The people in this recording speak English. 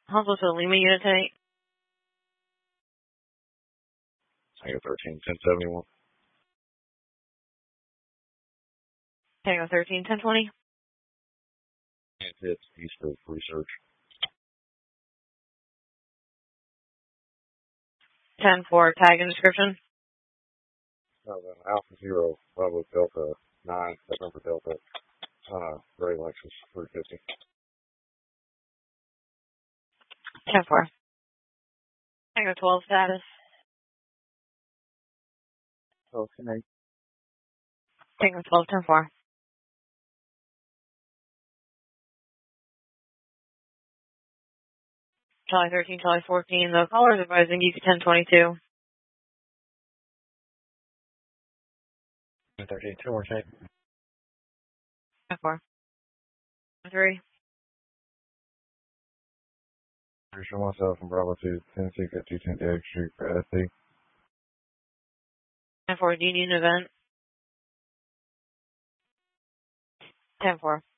Hospital to Lima unit tonight. Tango 13, 1071. Tango 13, 1020. It's east of Research. 10-4, tag and description. Alpha Zero, Bravo Delta 9, November Delta, Gray Lexus 350. 10-4. Tango 12 status. Okay. Tango 12, 10-4. Charlie 13, Charlie 14. The caller is advising you to 1022. 13, 2 more check. 10-4. 3. Show myself from Bravo 2, Tennessee, got 210 Derrick Street for SC. 10-4, do you need an event? 10-4.